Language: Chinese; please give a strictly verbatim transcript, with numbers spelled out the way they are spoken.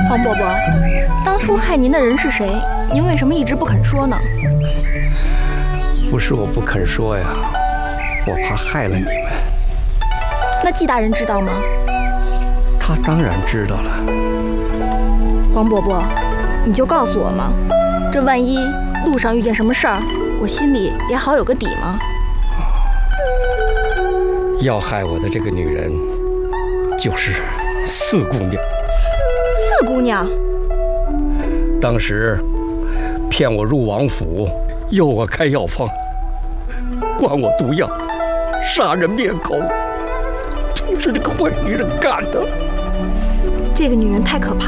黄伯伯，当初害您的人是谁？您为什么一直不肯说呢？ 不是我不肯说呀，我怕害了你们。 那季大人知道吗？ 他当然知道了。 黄伯伯，你就告诉我嘛，这万一路上遇见什么事儿，我心里也好有个底嘛。 要害我的这个女人，就是四姑娘。 四姑娘， 当时骗我入王府，诱我开药方，灌我毒药，杀人灭口，都是这个坏女人干的。 这个女人太可怕。